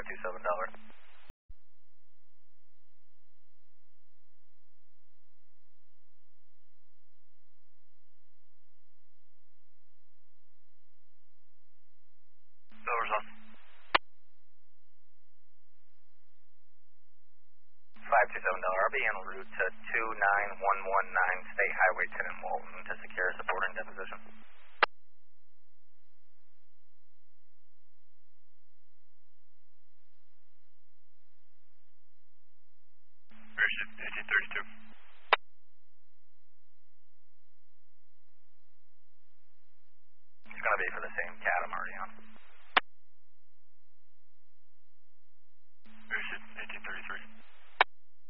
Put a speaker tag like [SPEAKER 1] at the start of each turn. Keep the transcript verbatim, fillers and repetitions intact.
[SPEAKER 1] five two seven Delaware. Silver's on. five two seven Delaware, I'll be en route to two nine one one nine State Highway ten in Walton to secure support and deposition. Parachute eighteen thirty-two. It's going to be for the same cat I'm already on.